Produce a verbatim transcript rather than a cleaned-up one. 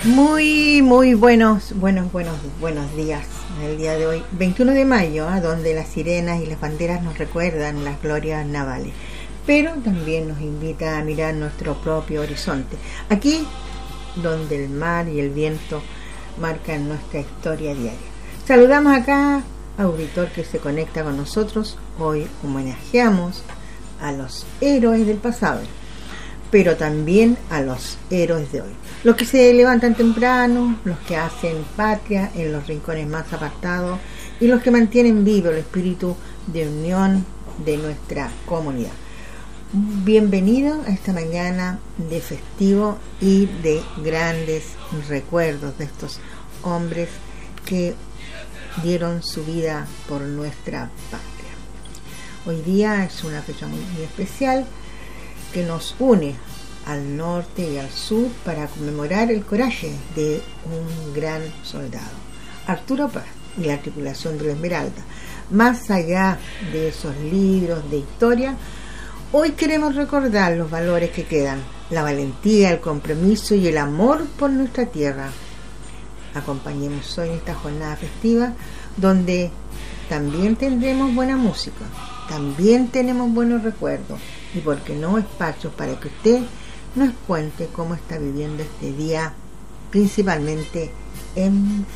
Muy, muy buenos, buenos, buenos, buenos días en el día de hoy, veintiuno de mayo, ¿eh? Donde las sirenas y las banderas nos recuerdan las glorias navales, pero también nos invita a mirar nuestro propio horizonte, aquí donde el mar y el viento marcan nuestra historia diaria. Saludamos acá auditor que se conecta con nosotros. Hoy homenajeamos a los héroes del pasado, pero también a los héroes de hoy, los que se levantan temprano, los que hacen patria en los rincones más apartados y los que mantienen vivo el espíritu de unión de nuestra comunidad. Bienvenido a esta mañana de festivo y de grandes recuerdos de estos hombres que dieron su vida por nuestra patria. Hoy día es una fecha muy, muy especial que nos une al norte y al sur para conmemorar el coraje de un gran soldado, Arturo Prat, y la tripulación de la Esmeralda. Más allá de esos libros de historia, hoy queremos recordar los valores que quedan, la valentía, el compromiso y el amor por nuestra tierra. Acompañemos hoy en esta jornada festiva donde también tendremos buena música, también tenemos buenos recuerdos y, por qué no, espacios para que usted nos cuente cómo está viviendo este día, principalmente en